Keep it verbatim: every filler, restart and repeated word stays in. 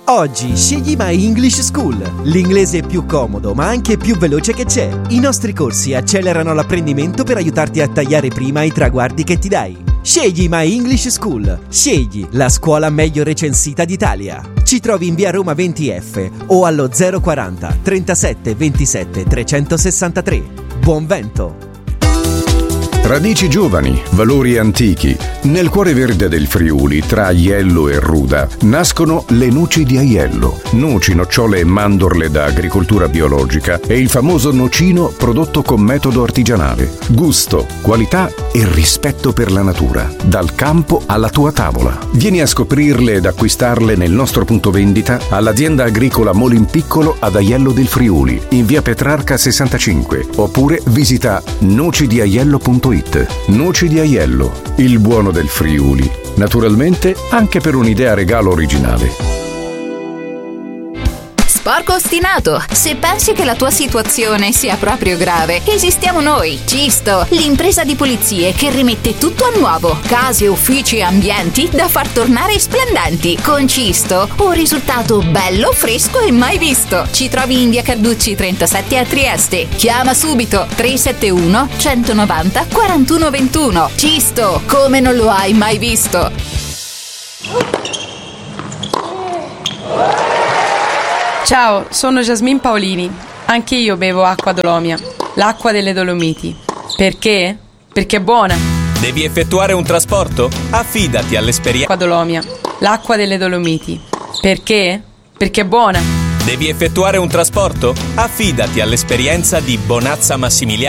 Oggi scegli My English School, l'inglese più comodo ma anche più veloce che c'è. I nostri corsi accelerano l'apprendimento per aiutarti a tagliare prima i traguardi che ti dai. Scegli My English School, scegli la scuola meglio recensita d'Italia. Ci trovi in via Roma venti F o allo zero quaranta trentasette ventisette trecentosessantatré. Buon vento! Radici giovani, valori antichi. Nel cuore verde del Friuli, tra Aiello e Ruda, nascono le noci di Aiello. Noci, nocciole e mandorle da agricoltura biologica e il famoso nocino prodotto con metodo artigianale. Gusto, qualità e rispetto per la natura. Dal campo alla tua tavola. Vieni a scoprirle ed acquistarle nel nostro punto vendita all'azienda agricola Molin Piccolo ad Aiello del Friuli, in via Petrarca sessantacinque, oppure visita noci di aiello punto it. Noci di Aiello, il buono del Friuli. Naturalmente anche per un'idea regalo originale. Sporco ostinato, se pensi che la tua situazione sia proprio grave, esistiamo noi, Cisto, l'impresa di pulizie che rimette tutto a nuovo. Case, uffici e ambienti da far tornare splendenti. Con Cisto, un risultato bello, fresco e mai visto. Ci trovi in via Carducci trentasette a Trieste. Chiama subito tre sette uno centonovanta quarantuno ventuno. Cisto, come non lo hai mai visto. Ciao, sono Jasmine Paolini. Anche io bevo acqua Dolomia, l'acqua delle Dolomiti. Perché? Perché è buona. Devi effettuare un trasporto? Affidati all'esperienza. Acqua Dolomia, l'acqua delle Dolomiti. Perché? Perché è buona. Devi effettuare un trasporto? Affidati all'esperienza di Bonazza Massimiliano.